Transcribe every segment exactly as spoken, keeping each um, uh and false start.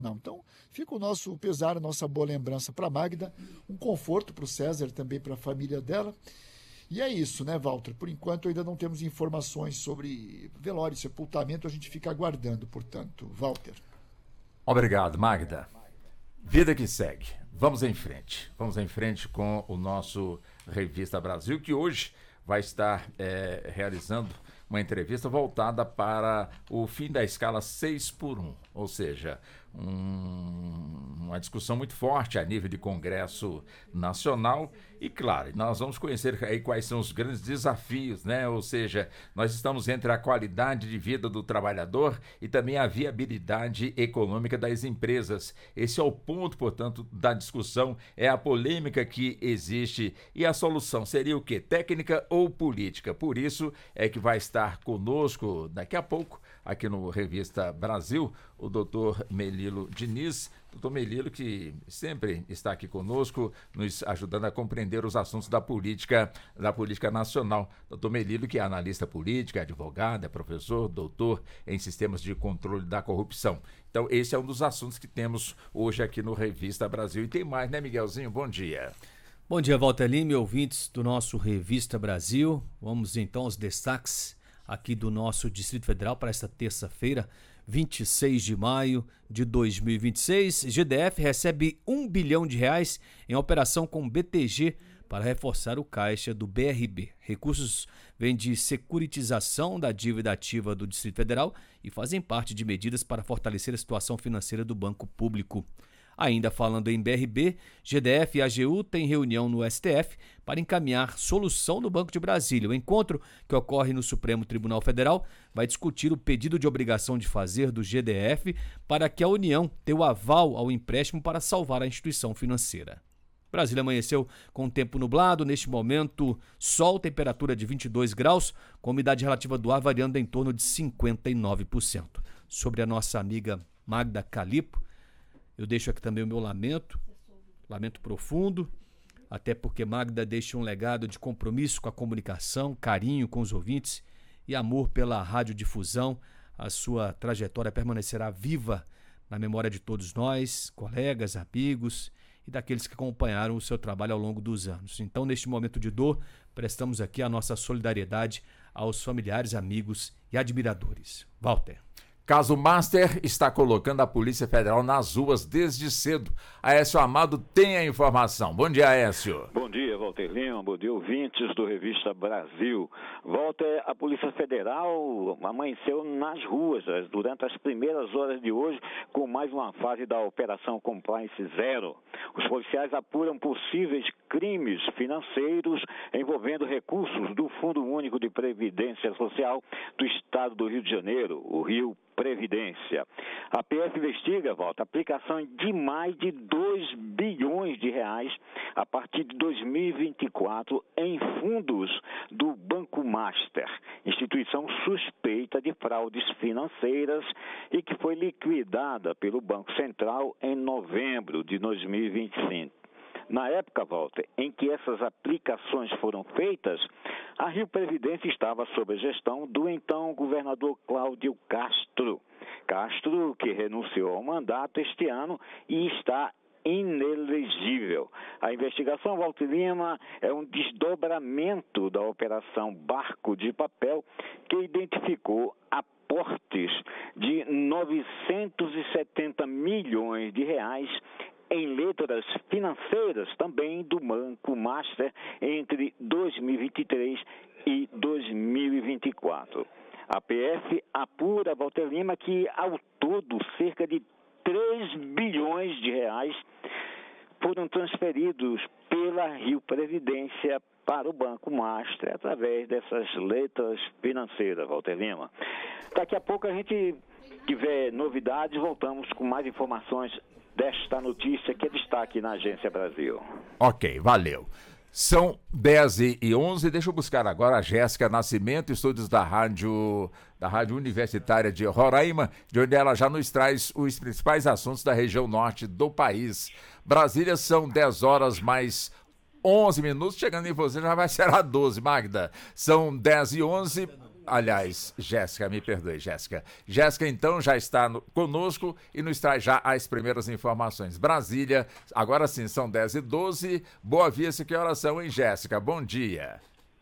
Não. Então, fica o nosso pesar, a nossa boa lembrança para a Magda, um conforto para o César, também para a família dela. E é isso, né, Walter? Por enquanto ainda não temos informações sobre velório e sepultamento, a gente fica aguardando, portanto. Walter. Obrigado, Magda. Vida que segue. Vamos em frente. Vamos em frente com o nosso Revista Brasil, que hoje vai estar é, realizando uma entrevista voltada para o fim da escala seis por um, ou seja, um, uma discussão muito forte a nível de Congresso Nacional e, claro, nós vamos conhecer aí quais são os grandes desafios, né? Ou seja, nós estamos entre a qualidade de vida do trabalhador e também a viabilidade econômica das empresas. Esse é o ponto, portanto, da discussão, é a polêmica que existe e a solução seria o quê? Técnica ou política? Por isso é que vai estar conosco daqui a pouco, aqui no Revista Brasil, o doutor Melilo Diniz. Doutor Melilo, que sempre está aqui conosco, nos ajudando a compreender os assuntos da política, da política nacional. Doutor Melilo, que é analista político, é advogado, é professor, doutor em sistemas de controle da corrupção. Então, esse é um dos assuntos que temos hoje aqui no Revista Brasil. E tem mais, né, Miguelzinho? Bom dia. Bom dia, Walter Lima e ouvintes do nosso Revista Brasil. Vamos então aos destaques aqui do nosso Distrito Federal para esta terça-feira, vinte e seis de maio de dois mil e vinte e seis. G D F recebe um bilhão de reais em operação com B T G para reforçar o caixa do B R B. Recursos vêm de securitização da dívida ativa do Distrito Federal e fazem parte de medidas para fortalecer a situação financeira do Banco Público. Ainda falando em B R B, G D F e A G U têm reunião no S T F para encaminhar solução no Banco de Brasília. O encontro, que ocorre no Supremo Tribunal Federal, vai discutir o pedido de obrigação de fazer do G D F para que a União dê o aval ao empréstimo para salvar a instituição financeira. Brasília amanheceu com tempo nublado, neste momento sol, temperatura de vinte e dois graus, com umidade relativa do ar variando em torno de cinquenta e nove por cento. Sobre a nossa amiga Magda Calipo, eu deixo aqui também o meu lamento, lamento profundo, até porque Magda deixa um legado de compromisso com a comunicação, carinho com os ouvintes e amor pela radiodifusão. A sua trajetória permanecerá viva na memória de todos nós, colegas, amigos e daqueles que acompanharam o seu trabalho ao longo dos anos. Então, neste momento de dor, prestamos aqui a nossa solidariedade aos familiares, amigos e admiradores. Walter. Caso Master está colocando a Polícia Federal nas ruas desde cedo. Aécio Amado tem a informação. Bom dia, Aécio. Bom dia, Walter Lima. Bom dia, ouvintes do Revista Brasil. Walter, a Polícia Federal amanheceu nas ruas durante as primeiras horas de hoje com mais uma fase da Operação Compliance Zero. Os policiais apuram possíveis crimes financeiros envolvendo recursos do Fundo Único de Previdência Social do Estado do Rio de Janeiro, o Rio Previdência. A P F investiga, volta, a aplicação de mais de dois bilhões de reais a partir de dois mil e vinte e quatro em fundos do Banco Master, instituição suspeita de fraudes financeiras e que foi liquidada pelo Banco Central em novembro de dois mil e vinte e cinco. Na época, Walter, em que essas aplicações foram feitas, a Rio Previdência estava sob a gestão do então governador Cláudio Castro. Castro, que renunciou ao mandato este ano e está inelegível. A investigação, Walter Lima, é um desdobramento da Operação Barco de Papel, que identificou aportes de novecentos e setenta milhões de reais em letras financeiras também do Banco Master entre dois mil e vinte e três e dois mil e vinte e quatro. A P F apura, Walter Lima, que ao todo cerca de três bilhões de reais foram transferidos pela Rio Previdência para o Banco Master através dessas letras financeiras, Walter Lima. Daqui a pouco a gente tiver novidades, voltamos com mais informações desta notícia que é destaque na Agência Brasil. Ok, valeu. São dez e onze, deixa eu buscar agora a Jéssica Nascimento, estúdios da rádio, da rádio Universitária de Roraima, de onde ela já nos traz os principais assuntos da região norte do país. Brasília, são dez horas mais onze minutos, chegando em você já vai ser a doze, Magda. São dez e onze, Aliás, Jéssica, me perdoe, Jéssica. Jéssica, então, já está no, conosco e nos traz já as primeiras informações. Brasília, agora sim, são dez e doze. Boa Vista, que horas são, hein, Jéssica? Bom dia.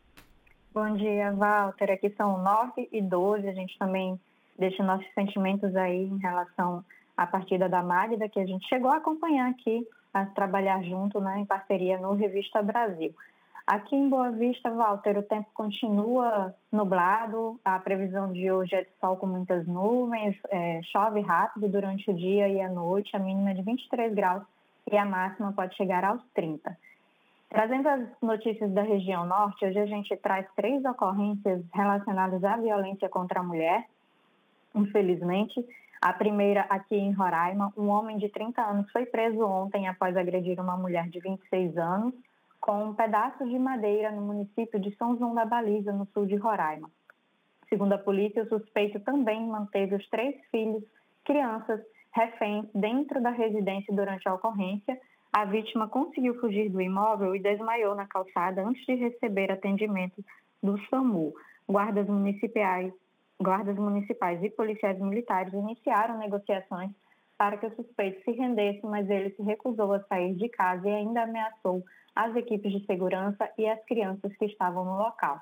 Bom dia, Walter. Aqui são nove e doze. A gente também deixa nossos sentimentos aí em relação à partida da Magda, que a gente chegou a acompanhar aqui, a trabalhar junto, né, em parceria no Revista Brasil. Aqui em Boa Vista, Walter, o tempo continua nublado, a previsão de hoje é de sol com muitas nuvens, é, chove rápido durante o dia e a noite, a mínima é de vinte e três graus e a máxima pode chegar aos trinta. Trazendo as notícias da região norte, hoje a gente traz três ocorrências relacionadas à violência contra a mulher, infelizmente. A primeira aqui em Roraima, um homem de trinta anos foi preso ontem após agredir uma mulher de vinte e seis anos, com um pedaço de madeira no município de São João da Baliza, no sul de Roraima. Segundo a polícia, o suspeito também manteve os três filhos, crianças, reféns, dentro da residência durante a ocorrência. A vítima conseguiu fugir do imóvel e desmaiou na calçada antes de receber atendimento do SAMU. Guardas municipais, guardas municipais e policiais militares iniciaram negociações para que o suspeito se rendesse, mas ele se recusou a sair de casa e ainda ameaçou as equipes de segurança e as crianças que estavam no local.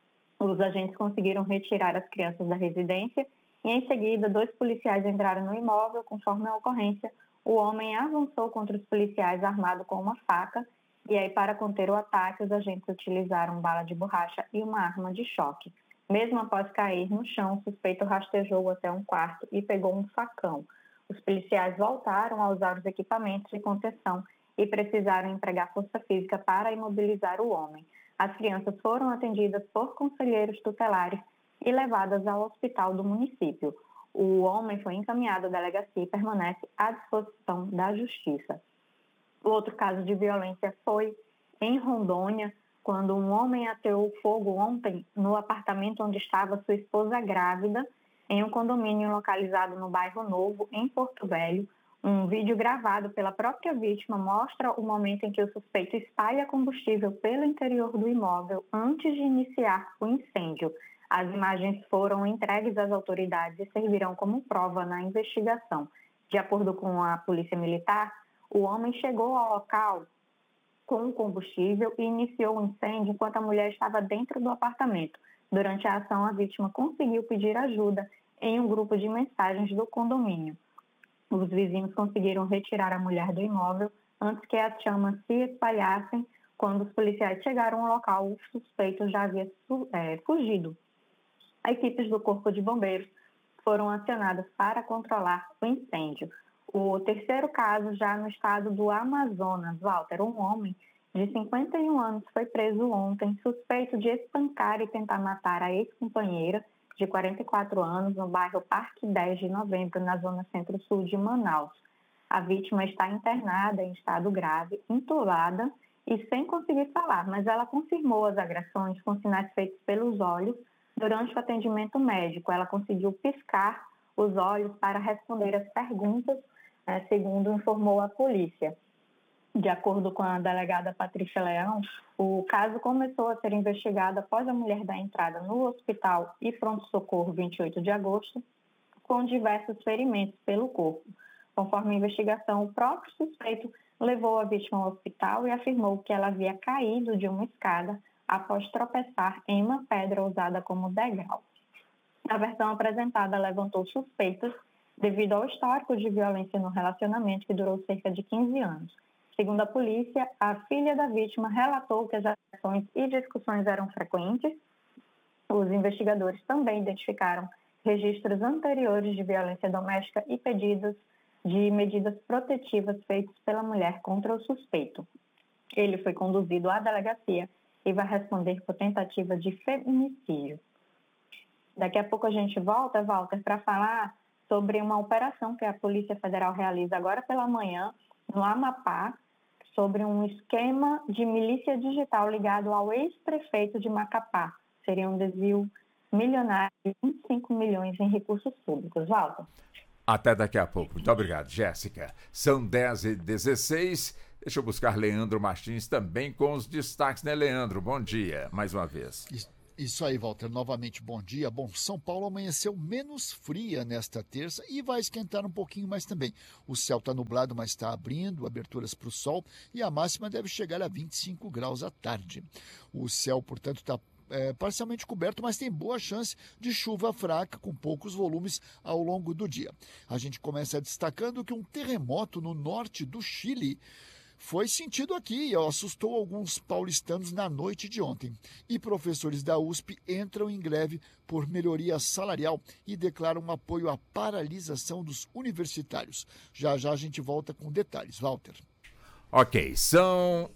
Os agentes conseguiram retirar as crianças da residência e, em seguida, dois policiais entraram no imóvel. Conforme a ocorrência, o homem avançou contra os policiais armado com uma faca e aí, para conter o ataque, os agentes utilizaram bala de borracha e uma arma de choque. Mesmo após cair no chão, o suspeito rastejou até um quarto e pegou um facão. Os policiais voltaram a usar os equipamentos de contenção e precisaram empregar força física para imobilizar o homem. As crianças foram atendidas por conselheiros tutelares e levadas ao hospital do município. O homem foi encaminhado à delegacia e permanece à disposição da justiça. O outro caso de violência foi em Rondônia, quando um homem ateou fogo ontem no apartamento onde estava sua esposa grávida, em um condomínio localizado no bairro Novo, em Porto Velho. Um vídeo gravado pela própria vítima mostra o momento em que o suspeito espalha combustível pelo interior do imóvel antes de iniciar o incêndio. As imagens foram entregues às autoridades e servirão como prova na investigação. De acordo com a Polícia Militar, o homem chegou ao local com o combustível e iniciou o incêndio enquanto a mulher estava dentro do apartamento. Durante a ação, a vítima conseguiu pedir ajuda em um grupo de mensagens do condomínio. Os vizinhos conseguiram retirar a mulher do imóvel antes que as chamas se espalhassem. Quando os policiais chegaram ao local, o suspeito já havia é, fugido. As equipes do Corpo de Bombeiros foram acionadas para controlar o incêndio. O terceiro caso, já no estado do Amazonas, Walter, um homem de cinquenta e um anos foi preso ontem, suspeito de espancar e tentar matar a ex-companheira de quarenta e quatro anos, no bairro Parque dez de Novembro, na zona centro-sul de Manaus. A vítima está internada em estado grave, entubada e sem conseguir falar, mas ela confirmou as agressões com sinais feitos pelos olhos durante o atendimento médico. Ela conseguiu piscar os olhos para responder as perguntas, né, segundo informou a polícia. De acordo com a delegada Patrícia Leão, o caso começou a ser investigado após a mulher dar entrada no hospital e pronto-socorro vinte e oito de agosto, com diversos ferimentos pelo corpo. Conforme a investigação, o próprio suspeito levou a vítima ao hospital e afirmou que ela havia caído de uma escada após tropeçar em uma pedra usada como degrau. A versão apresentada levantou suspeitas devido ao histórico de violência no relacionamento que durou cerca de quinze anos. Segundo a polícia, a filha da vítima relatou que as agressões e discussões eram frequentes. Os investigadores também identificaram registros anteriores de violência doméstica e pedidos de medidas protetivas feitos pela mulher contra o suspeito. Ele foi conduzido à delegacia e vai responder por tentativa de feminicídio. Daqui a pouco a gente volta, Walter, para falar sobre uma operação que a Polícia Federal realiza agora pela manhã no Amapá, sobre um esquema de milícia digital ligado ao ex-prefeito de Macapá. Seria um desvio milionário de vinte e cinco milhões em recursos públicos. Walter. Até daqui a pouco. Muito obrigado, Jéssica. São dez e dezesseis. Deixa eu buscar Leandro Martins também com os destaques, né, Leandro? Bom dia, mais uma vez. Isso aí, Walter. Novamente, bom dia. Bom, São Paulo amanheceu menos fria nesta terça e vai esquentar um pouquinho mais também. O céu está nublado, mas está abrindo, aberturas para o sol e a máxima deve chegar a vinte e cinco graus à tarde. O céu, portanto, está é, parcialmente coberto, mas tem boa chance de chuva fraca com poucos volumes ao longo do dia. A gente começa destacando que um terremoto no norte do Chile foi sentido aqui e assustou alguns paulistanos na noite de ontem. E professores da U S P entram em greve por melhoria salarial e declaram apoio à paralisação dos universitários. Já já a gente volta com detalhes. Walter. Ok, são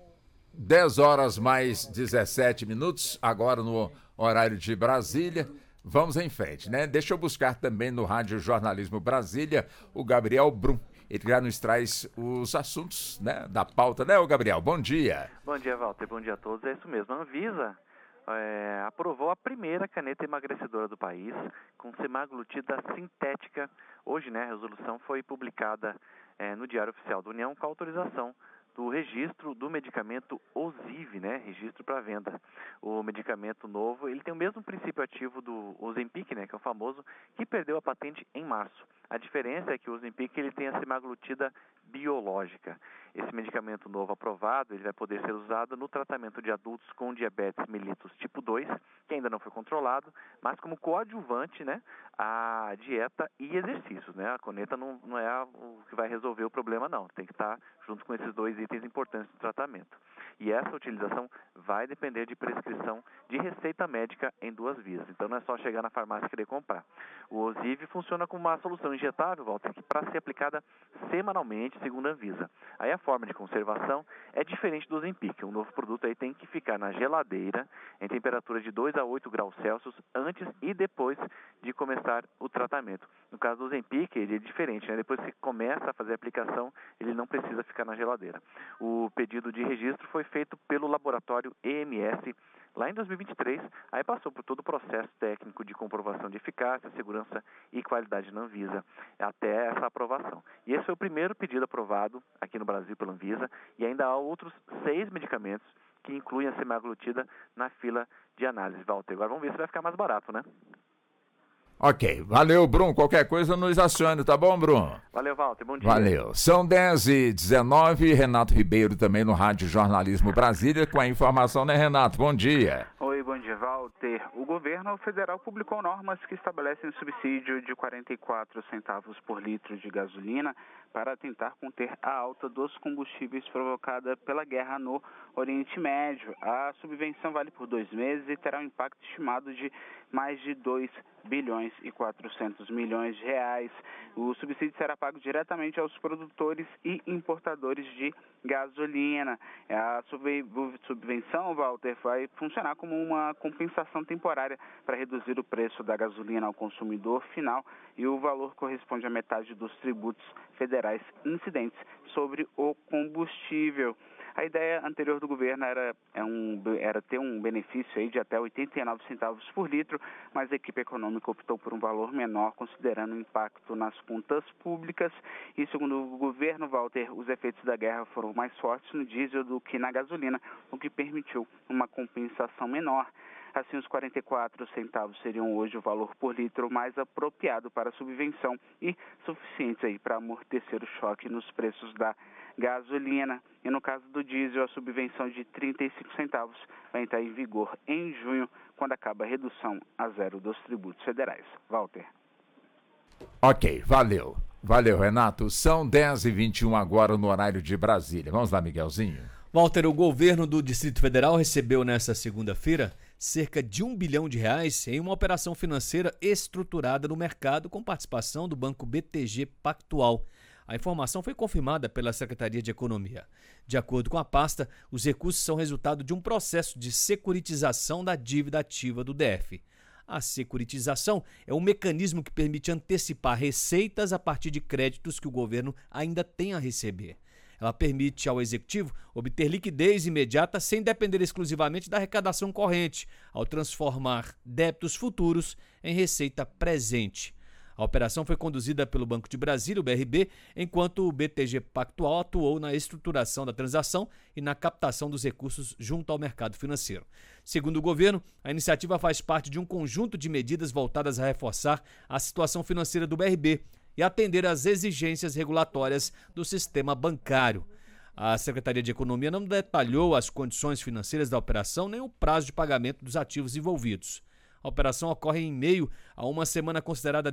dez horas mais dezessete minutos, agora no horário de Brasília. Vamos em frente, né? Deixa eu buscar também no Rádio Jornalismo Brasília o Gabriel Brum. Ele já nos traz os assuntos, né, da pauta, né, o Gabriel? Bom dia. Bom dia, Walter. Bom dia a todos. É isso mesmo. A Anvisa é, aprovou a primeira caneta emagrecedora do país com semaglutida sintética. Hoje, né, a resolução foi publicada é, no Diário Oficial da União com autorização do registro do medicamento Ozivy, né, registro para venda. O medicamento novo, ele tem o mesmo princípio ativo do Ozempic, né, que é o famoso, que perdeu a patente em março. A diferença é que o Ozempic, ele tem a semaglutida biológica. Esse medicamento novo aprovado, ele vai poder ser usado no tratamento de adultos com diabetes mellitus tipo dois, que ainda não foi controlado, mas como coadjuvante, né, a dieta e exercícios, né? A caneta não, não é o que vai resolver o problema, não. Tem que estar junto com esses dois itens importantes do tratamento. E essa utilização vai depender de prescrição de receita médica em duas vias. Então não é só chegar na farmácia e querer comprar. O Ozivy funciona como uma solução injetável, Walter, que para ser aplicada semanalmente, segundo a Anvisa. Aí a forma de conservação é diferente do Ozempic. O novo produto aí tem que ficar na geladeira em temperatura de dois a oito graus Celsius antes e depois de começar o tratamento. No caso do Ozempic, ele é diferente, né? Depois que começa a fazer a aplicação, ele não precisa ficar na geladeira. O pedido de registro foi feito pelo laboratório E M S lá em dois mil e vinte e três, aí passou por todo o processo técnico de comprovação de eficácia, segurança e qualidade na Anvisa, até essa aprovação. E esse foi o primeiro pedido aprovado aqui no Brasil pela Anvisa, e ainda há outros seis medicamentos que incluem a semaglutida na fila de análise. Walter, agora vamos ver se vai ficar mais barato, né? Ok, valeu, Brum. Qualquer coisa nos acione, tá bom, Brum? Valeu, Walter. Bom dia. Valeu. São dez e dezenove, Renato Ribeiro também no Rádio Jornalismo Brasília com a informação, né, Renato? Bom dia. Oi, bom dia, Walter. O governo federal publicou normas que estabelecem subsídio de quarenta e quatro centavos por litro de gasolina para tentar conter a alta dos combustíveis provocada pela guerra no Oriente Médio. A subvenção vale por dois meses e terá um impacto estimado de mais de dois bilhões e quatrocentos milhões de reais. O subsídio será pago diretamente aos produtores e importadores de gasolina. A subvenção, Walter, vai funcionar como uma compensação temporária para reduzir o preço da gasolina ao consumidor final e o valor corresponde à metade dos tributos federais incidentes sobre o combustível. A ideia anterior do governo era, é um, era ter um benefício aí de até oitenta e nove centavos por litro, mas a equipe econômica optou por um valor menor, considerando o impacto nas contas públicas. E, segundo o governo, Walter, os efeitos da guerra foram mais fortes no diesel do que na gasolina, o que permitiu uma compensação menor. Assim, os quarenta e quatro centavos seriam hoje o valor por litro mais apropriado para a subvenção e suficientes aí para amortecer o choque nos preços da gasolina. E no caso do diesel, a subvenção de trinta e cinco centavos vai entrar em vigor em junho, quando acaba a redução a zero dos tributos federais. Walter. Ok, valeu. Valeu, Renato. São dez e vinte e um agora no horário de Brasília. Vamos lá, Miguelzinho. Walter, o governo do Distrito Federal recebeu nesta segunda-feira cerca de um bilhão de reais em uma operação financeira estruturada no mercado com participação do Banco B T G Pactual. A informação foi confirmada pela Secretaria de Economia. De acordo com a pasta, os recursos são resultado de um processo de securitização da dívida ativa do D F. A securitização é um mecanismo que permite antecipar receitas a partir de créditos que o governo ainda tem a receber. Ela permite ao executivo obter liquidez imediata sem depender exclusivamente da arrecadação corrente, ao transformar débitos futuros em receita presente. A operação foi conduzida pelo Banco de Brasília, o B R B, enquanto o B T G Pactual atuou na estruturação da transação e na captação dos recursos junto ao mercado financeiro. Segundo o governo, a iniciativa faz parte de um conjunto de medidas voltadas a reforçar a situação financeira do B R B e atender às exigências regulatórias do sistema bancário. A Secretaria de Economia não detalhou as condições financeiras da operação nem o prazo de pagamento dos ativos envolvidos. A operação ocorre em meio a uma semana considerada